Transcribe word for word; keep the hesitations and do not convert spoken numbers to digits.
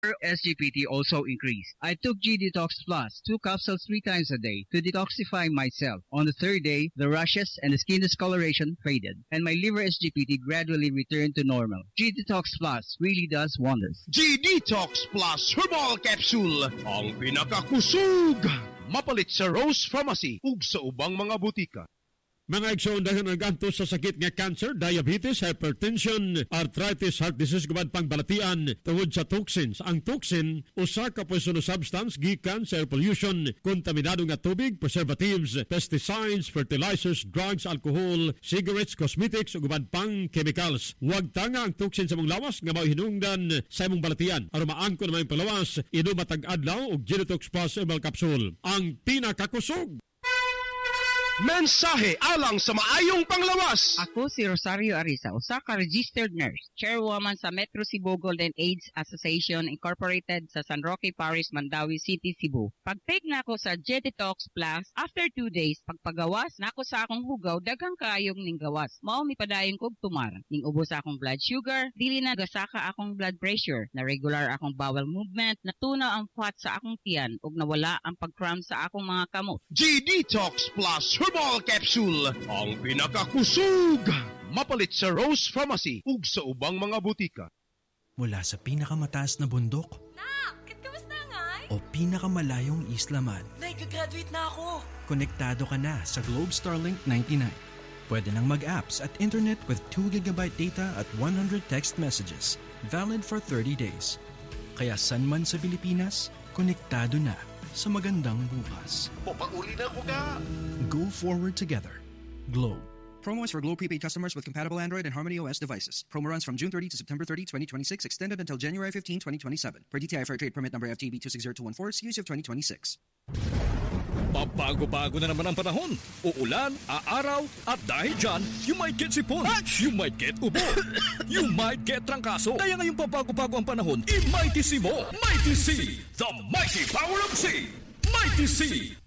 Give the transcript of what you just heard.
S G P T also increased. I took G Detox Plus, two capsules three times a day to detoxify myself. On the third day, the rashes and the skin discoloration faded, and my liver S G P T gradually returned to normal. G Detox Plus really does wonders. G Detox Plus Herbal Capsule, ang pinakakusog! Mapalit sa Rose Pharmacy ug sa ubang mga butika. Mga igsoon dahil naganto sa sakit nga cancer, diabetes, hypertension, arthritis, heart disease, gubad pang balatian tungod sa toxins. Ang toxin, usa ka poisonous substance gikan sa air pollution, kontaminado nga tubig, preservatives, pesticides, fertilizers, drugs, alcohol, cigarettes, cosmetics, ug gubad pang chemicals. Huwag tanga ang toxin sa mong lawas nga mao hinungdan sa imong balatian. Aron maangkon na may palawas, inom matag adlaw og G Detox Plus Herbal Capsule. Ang pinakakusog! Mensahe alang sa maayong panglawas. Ako si Rosario Arisa, usa ka registered nurse, chairwoman sa Metro Cebu Golden AIDS Association Incorporated sa San Roque Parish, Mandawi City, Cebu. Pag-take na ako sa G Detox Plus, after two days, pagpagawas na ako sa akong hugaw, daghang kaayong ning gawas. Mao mi padayon kog tumar. Ning ubos akong blood sugar, dili na gasaka akong blood pressure, na regular akong bowel movement, natuna ang fat sa akong tiyan, ug nawala ang pag-cramp sa akong mga kamot. G Detox Plus Herbal Capsule, ang pinakakusog! Mapalit sa Rose Pharmacy ug sa ubang mga butika. Mula sa pinakamataas na bundok, Nak, kamusta nga? o pinakamalayong isla man, Nag-graduate na ako. konektado ka na sa Globe Starlink ninety-nine. Pwede nang mag-apps at internet with two gigabyte data at one hundred text messages, valid for thirty days. Kaya san man sa Pilipinas, konektado na sa magandang bukas. Papauli na ko ka! Go forward together. Globe. Promo is for Globe prepaid customers with compatible Android and Harmony O S devices. Promo runs from June thirtieth to September thirtieth, twenty twenty-six, extended until January fifteenth, twenty twenty-seven. Per D T I Fair Trade Permit number F T B two six zero two one four, C U S of twenty twenty-six. Pabago-bago na naman ang panahon. Uulan, aaraw, at dahil dyan, you might get sipon, you might get ubo, you might get trangkaso. Kaya ngayong pabago-bago ang panahon, i-Mighty C mo. Mighty C, the mighty power of C. Mighty C,